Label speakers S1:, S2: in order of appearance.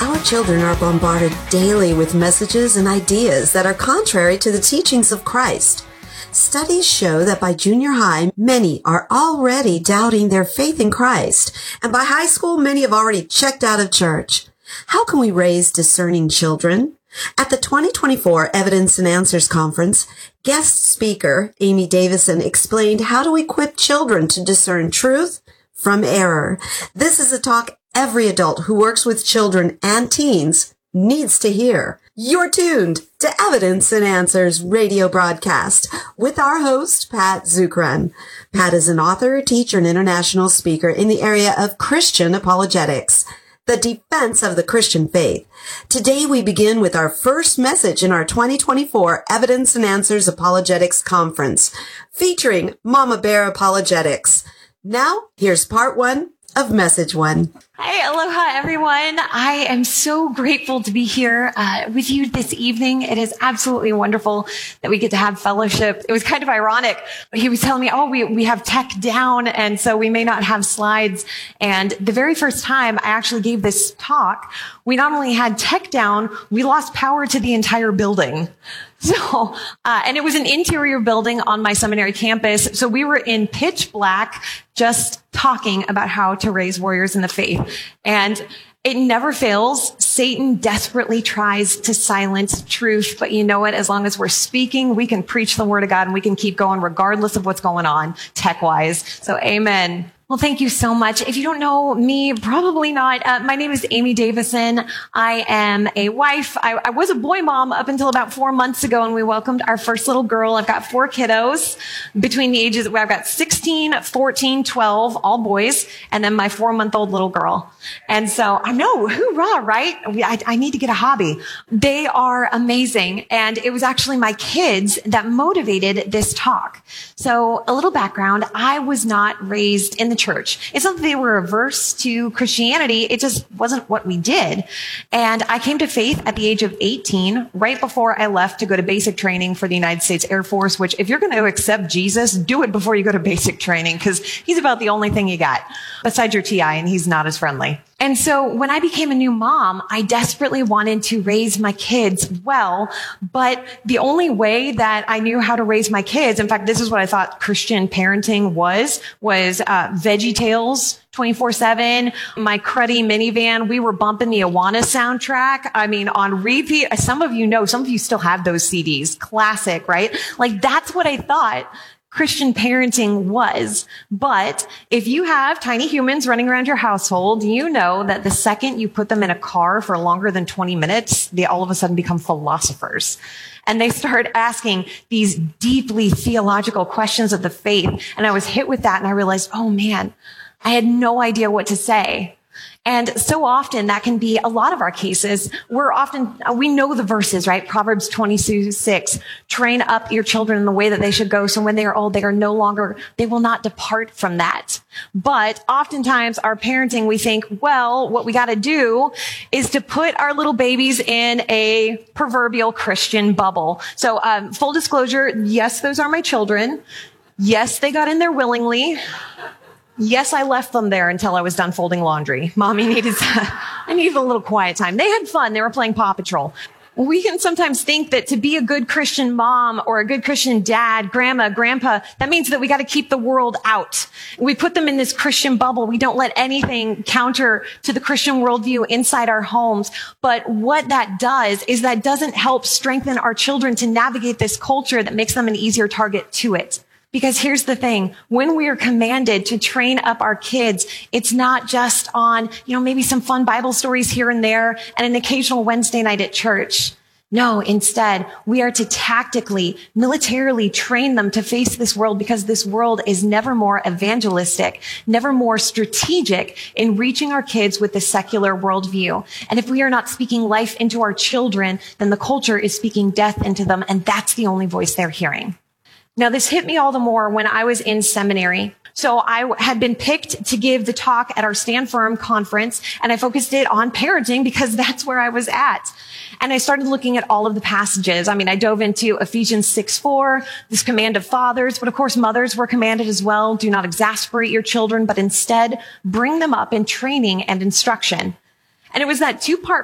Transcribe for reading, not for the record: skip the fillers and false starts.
S1: Our children are bombarded daily with messages and ideas that are contrary to the teachings of Christ. Studies show that by junior high, many are already doubting their faith in Christ, and by high school, many have already checked out of church. How can we raise discerning children? At the 2024 Evidence and Answers Conference, guest speaker Amy Davison explained how to equip children to discern truth from error. This is a talk every adult who works with children and teens needs to hear. You're tuned to Evidence and Answers radio broadcast with our host, Pat Zukeran. Pat is an author, teacher, and international speaker in the area of Christian apologetics, the defense of the Christian faith. Today we begin with our first message in our 2024 Evidence and Answers Apologetics Conference, featuring Mama Bear Apologetics. Now, here's part one of message one.
S2: Hi, aloha, everyone. I am so grateful to be here with you this evening. It is absolutely wonderful that we get to have fellowship. It was kind of ironic. He was telling me, we have tech down, and so we may not have slides. And the very first time I actually gave this talk, we not only had tech down, we lost power to the entire building. So, and it was an interior building on my seminary campus. So we were in pitch black, just talking about how to raise warriors in the faith. And it never fails. Satan desperately tries to silence truth. But you know what? As long as we're speaking, we can preach the word of God and we can keep going regardless of what's going on tech-wise. So amen. Well, thank you so much. If you don't know me, probably not. My name is Amy Davison. I am a wife. I was a boy mom up until about 4 months ago, and we welcomed our first little girl. I've got 4 kiddos between the ages, I've got 16, 14, 12, all boys, and then my 4-month-old little girl. And so I know, hoorah, right? I need to get a hobby. They are amazing. And it was actually my kids that motivated this talk. So a little background, I was not raised in the church. It's not that they were averse to Christianity. It just wasn't what we did. And I came to faith at the age of 18, right before I left to go to basic training for the United States Air Force, which if you're going to accept Jesus, do it before you go to basic training, because he's about the only thing you got besides your TI, and he's not as friendly. And so when I became a new mom, I desperately wanted to raise my kids well, but the only way that I knew how to raise my kids, in fact, this is what I thought Christian parenting was VeggieTales 24/7, my cruddy minivan. We were bumping the Awana soundtrack. I mean, on repeat. Some of you still have those CDs. Classic, right? Like that's what I thought Christian parenting was. But if you have tiny humans running around your household, you know that the second you put them in a car for longer than 20 minutes, they all of a sudden become philosophers. And they start asking these deeply theological questions of the faith. And I was hit with that and I realized, oh man, I had no idea what to say. And so often that can be a lot of our cases. We know the verses, right? Proverbs 22:6, train up your children in the way that they should go. So when they are old, they will not depart from that. But oftentimes our parenting, we think, well, what we got to do is to put our little babies in a proverbial Christian bubble. So, full disclosure, yes, those are my children. Yes, they got in there willingly. Yes, I left them there until I was done folding laundry. I needed a little quiet time. They had fun. They were playing Paw Patrol. We can sometimes think that to be a good Christian mom or a good Christian dad, grandma, grandpa, that means that we got to keep the world out. We put them in this Christian bubble. We don't let anything counter to the Christian worldview inside our homes. But what that does is that doesn't help strengthen our children to navigate this culture that makes them an easier target to it. Because here's the thing, when we are commanded to train up our kids, it's not just on, maybe some fun Bible stories here and there and an occasional Wednesday night at church. No, instead, we are to tactically, militarily train them to face this world because this world is never more evangelistic, never more strategic in reaching our kids with the secular worldview. And if we are not speaking life into our children, then the culture is speaking death into them, and that's the only voice they're hearing. Now, this hit me all the more when I was in seminary. So I had been picked to give the talk at our Stand Firm conference, and I focused it on parenting because that's where I was at. And I started looking at all of the passages. I dove into Ephesians 6:4, this command of fathers, but of course mothers were commanded as well. Do not exasperate your children, but instead bring them up in training and instruction. And it was that 2-part